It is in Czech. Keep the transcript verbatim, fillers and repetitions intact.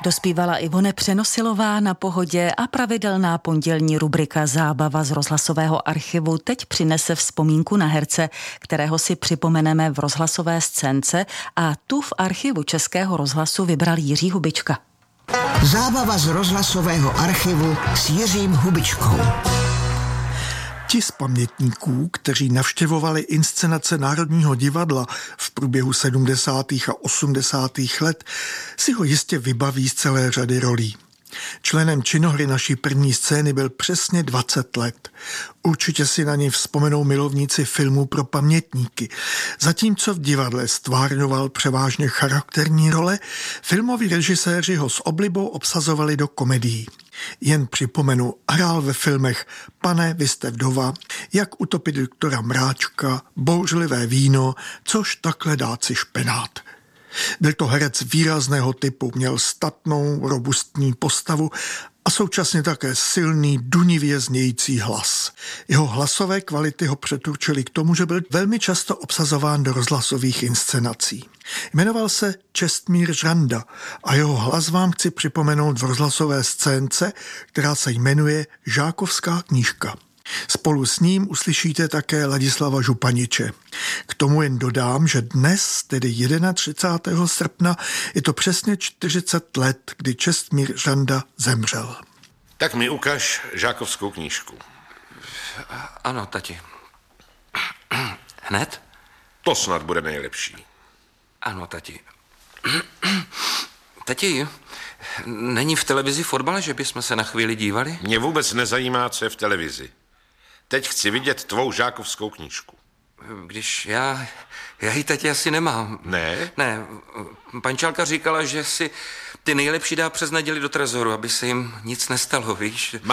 Dospívala Ivone Přenosilová na Pohodě a pravidelná pondělní rubrika Zábava z rozhlasového archivu teď přinese vzpomínku na herce, kterého si připomeneme v rozhlasové scénce, a tu v archivu Českého rozhlasu vybral Jiří Hubička. Zábava z rozhlasového archivu s Jiřím Hubičkou. Ti z pamětníků, kteří navštěvovali inscenace Národního divadla v průběhu sedmdesátých a osmdesátých let, si ho jistě vybaví z celé řady rolí. Členem činohry naší první scény byl přesně dvacet let. Určitě si na něj vzpomenou milovníci filmů pro pamětníky. Zatímco v divadle stvárňoval převážně charakterní role, filmoví režiséři ho s oblibou obsazovali do komedií. Jen připomenu, hrál ve filmech Pane, vy jste vdova, Jak utopit doktora Mráčka, Bouřlivé víno, Což takhle dát si špenát. Byl to herec výrazného typu, měl statnou, robustní postavu a současně také silný, dunivě znějící hlas. Jeho hlasové kvality ho předurčily k tomu, že byl velmi často obsazován do rozhlasových inscenací. Jmenoval se Čestmír Žranda a jeho hlas vám chci připomenout v rozhlasové scénce, která se jmenuje Žákovská knížka. Spolu s ním uslyšíte také Ladislava Županiče. K tomu jen dodám, že dnes, tedy třicátého prvního srpna, je to přesně čtyřicet let, kdy Čestmír Žranda zemřel. Tak mi ukaž Žákovskou knížku. Ano, tati. Hned? To snad bude nejlepší. Ano, tati. Tati, není v televizi fotbal, že bychom se na chvíli dívali? Mě vůbec nezajímá, co je v televizi. Teď chci vidět tvou Žákovskou knížku. Když já... Já ji tati asi nemám. Ne? Ne. Pančálka říkala, že si ty nejlepší dá přes neděli do trezoru, aby se jim nic nestalo, víš?